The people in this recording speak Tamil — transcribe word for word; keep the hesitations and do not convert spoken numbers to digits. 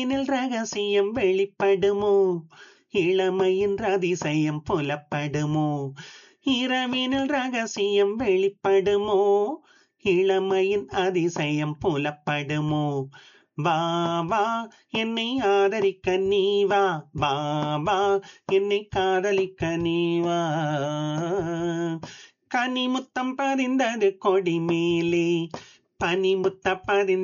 இனில் ரகசியம் வெளிப்படுமோ இளமையின் அதிசயம் புலப்படுமோ இரவினில் ரகசியம் வெளிப்படுமோ இளமையின் அதிசயம் புலப்படுமோ வா வா என்னை ஆதரிக்க நீ வா வா வா என்னை காதலிக்க நீ வா கனிமுத்தம் பதிந்தது கொடி மேலே பனிமுத்த பதிந்த